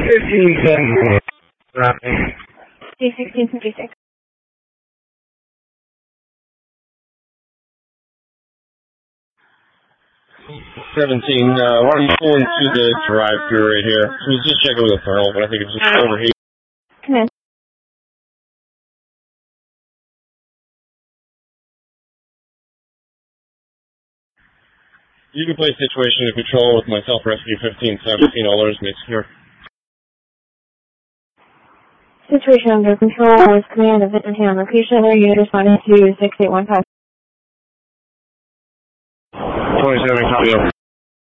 15-7. D1656. 17, why don't you pull into the drive-thru right here? I was just checking with the thermal, but I think it's just overheating. Come in. You can play situation of control with myself, Rescue 1517, all orders made secure. Situation under control with command of Vincent on location. Their unit responding to 6815. 27, copy over.